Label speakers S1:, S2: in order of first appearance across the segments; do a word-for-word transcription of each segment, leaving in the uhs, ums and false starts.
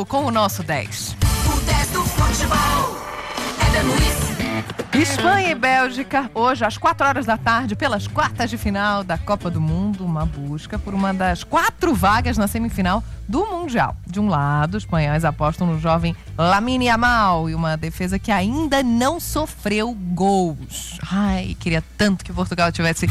S1: com o nosso dez.
S2: O dez do futebol, Éder Luiz.
S1: Espanha e Bélgica, hoje às quatro horas da tarde, pelas quartas de final da Copa do Mundo, uma busca por uma das quatro vagas na semifinal do Mundial. De um lado, os espanhóis apostam no jovem Lamine Yamal e uma defesa que ainda não sofreu gols. Ai, queria tanto que Portugal tivesse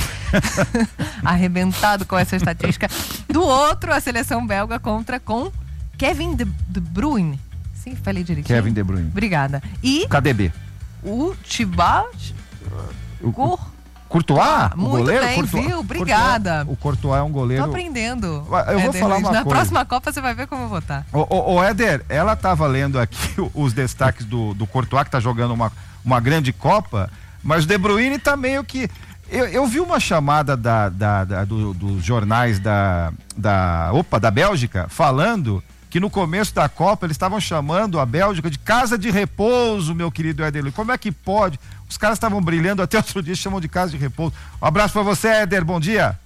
S1: arrebentado com essa estatística. Do outro, a seleção belga contra com Kevin De, De Bruyne. Sim, falei direitinho.
S3: Kevin De Bruyne.
S1: Obrigada. E
S3: K D B.
S1: o Thibaut Cur...
S3: Courtois,
S1: ah,
S3: o
S1: muito
S3: goleiro.
S1: bem,
S3: Courtois,
S1: viu? Obrigada.
S3: Courtois, o Courtois é um goleiro.
S1: Tô aprendendo.
S3: Eu vou
S1: Éder
S3: falar
S1: Luiz.
S3: uma
S1: Na
S3: coisa.
S1: próxima Copa você vai ver como eu vou estar.
S3: Ô, ô, ô Éder, ela tava lendo aqui os destaques do, do Courtois, que tá jogando uma, uma grande Copa, mas o De Bruyne tá meio que... Eu, eu vi uma chamada da, da, da, do, dos jornais da, da, opa, da Bélgica falando que no começo da Copa eles estavam chamando a Bélgica de casa de repouso, meu querido Éder Luiz. Como é que pode? Os caras estavam brilhando até outro dia, chamam de casa de repouso. Um abraço pra você, Éder, bom dia.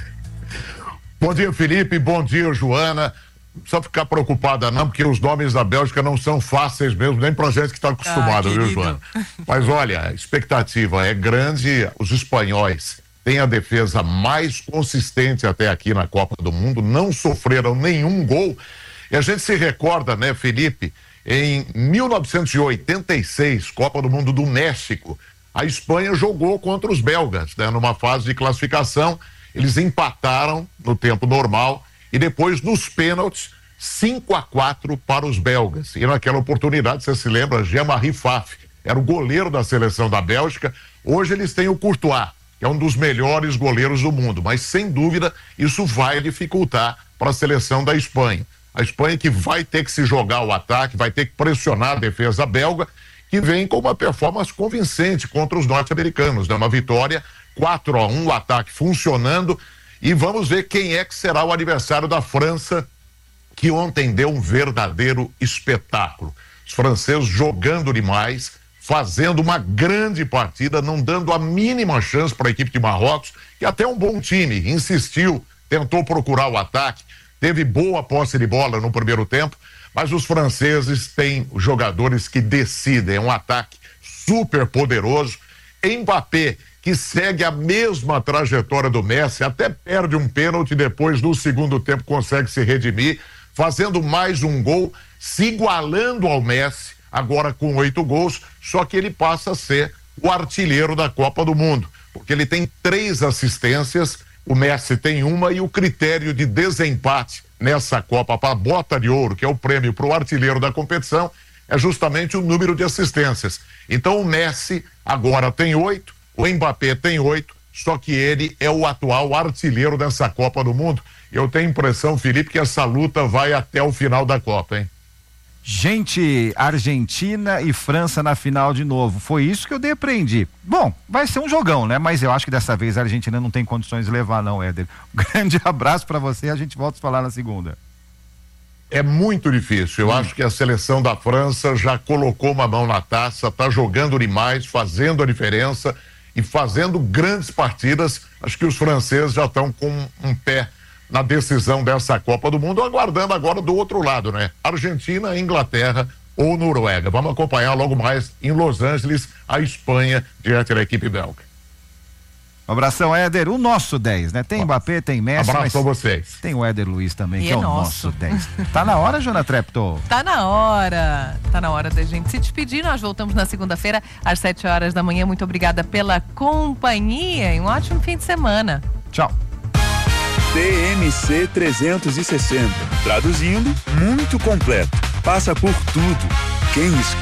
S4: Bom dia, Felipe, bom dia, Joana. Não precisa ficar preocupada não, porque os nomes da Bélgica não são fáceis mesmo, nem pra gente que está acostumado,
S1: ah,
S4: viu, Joana? Mas olha, a expectativa é grande, os espanhóis têm a defesa mais consistente até aqui na Copa do Mundo, não sofreram nenhum gol. E a gente se recorda, né, Felipe, em mil novecentos e oitenta e seis, Copa do Mundo do México, a Espanha jogou contra os belgas, né, numa fase de classificação, eles empataram no tempo normal e depois nos pênaltis, cinco a quatro para os belgas. E naquela oportunidade, você se lembra, Jean-Marie Pfaff era o goleiro da seleção da Bélgica. Hoje eles têm o Courtois, que é um dos melhores goleiros do mundo, mas sem dúvida isso vai dificultar para a seleção da Espanha. A Espanha que vai ter que se jogar o ataque, vai ter que pressionar a defesa belga, que vem com uma performance convincente contra os norte-americanos, né? Uma vitória quatro a um, o ataque funcionando, e vamos ver quem é que será o adversário da França, que ontem deu um verdadeiro espetáculo. Os franceses jogando demais, fazendo uma grande partida, não dando a mínima chance para a equipe de Marrocos, que até um bom time, insistiu, tentou procurar o ataque, teve boa posse de bola no primeiro tempo, mas os franceses têm jogadores que decidem, é um ataque super poderoso. Mbappé, que segue a mesma trajetória do Messi, até perde um pênalti, depois no segundo tempo consegue se redimir, fazendo mais um gol, se igualando ao Messi, agora com oito gols, só que ele passa a ser o artilheiro da Copa do Mundo, porque ele tem três assistências, o Messi tem uma, e o critério de desempate nessa Copa para a bota de ouro, que é o prêmio para o artilheiro da competição, é justamente o número de assistências. Então o Messi agora tem oito, o Mbappé tem oito, só que ele é o atual artilheiro dessa Copa do Mundo. Eu tenho a impressão, Felipe, que essa luta vai até o final da Copa, hein?
S3: Gente, Argentina e França na final de novo. Foi isso que eu depreendi. Bom, vai ser um jogão, né? Mas eu acho que dessa vez a Argentina não tem condições de levar, não, Éder. Um grande abraço pra você e a gente volta a falar na segunda.
S4: É muito difícil. Eu hum. acho que a seleção da França já colocou uma mão na taça, tá jogando demais, fazendo a diferença e fazendo grandes partidas. Acho que os franceses já estão com um pé na decisão dessa Copa do Mundo, aguardando agora do outro lado, né? Argentina, Inglaterra ou Noruega. Vamos acompanhar logo mais em Los Angeles a Espanha diante da equipe belga.
S3: Um abração, Éder. O nosso dez, né? Tem Mbappé, tem Messi.
S4: Abraço a vocês.
S3: Tem o Éder Luiz também,
S1: e
S3: que é, é o nosso dez. Tá na hora, Jona Trepto?
S1: Tá na hora. Tá na hora da gente se despedir. Nós voltamos na segunda-feira, às sete horas da manhã. Muito obrigada pela companhia e um ótimo fim de semana.
S3: Tchau.
S5: T M C trezentos e sessenta. Traduzindo, muito completo. Passa por tudo. Quem escolhe